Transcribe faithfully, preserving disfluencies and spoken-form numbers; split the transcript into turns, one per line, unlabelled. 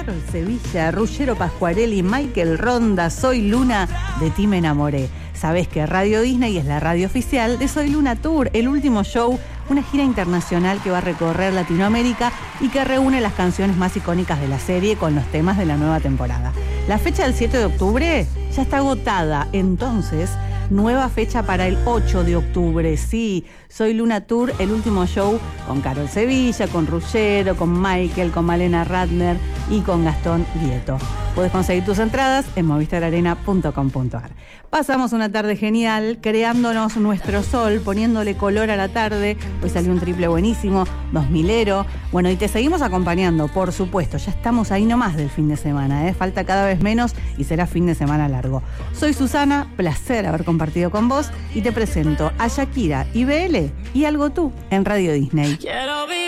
Carol Sevilla, Ruggero Pascuarelli, Michael Ronda, Soy Luna, de Ti me enamoré. Sabés que Radio Disney es la radio oficial de Soy Luna Tour, el último show, una gira internacional que va a recorrer Latinoamérica y que reúne las canciones más icónicas de la serie con los temas de la nueva temporada. La fecha del siete de octubre ya está agotada, entonces nueva fecha para el ocho de octubre. Sí, Soy Luna Tour, el último show con Carol Sevilla, con Ruggero, con Michael, con Malena Ratner y con Gastón Vieto. Puedes conseguir tus entradas en movistar arena punto com punto a r. Pasamos una tarde genial creándonos nuestro sol, poniéndole color a la tarde. Hoy salió un triple buenísimo, dos milero. Bueno, y te seguimos acompañando, por supuesto. Ya estamos ahí nomás del fin de semana, ¿eh? Falta cada vez menos y será fin de semana largo. Soy Susana, placer haber compartido con vos y te presento a Shakira y B L y Algo Tú en Radio Disney.